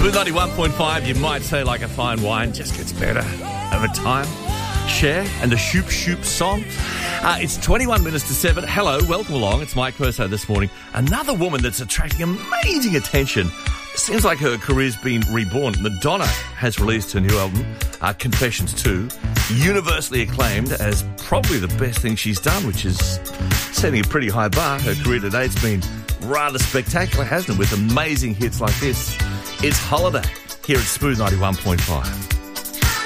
Smooth 91.5, you might say like a fine wine, just gets better over time. Cher and the Shoop Shoop song. It's 21 minutes to 7. Hello, welcome along. It's Mike Perso this morning. Another woman that's attracting amazing attention. Seems like her career's been reborn. Madonna has released her new album, Confessions 2, universally acclaimed as probably the best thing she's done, which is setting a pretty high bar. Her career to date's been rather spectacular, hasn't it, with amazing hits like this. It's Holiday here at Smooth 91.5.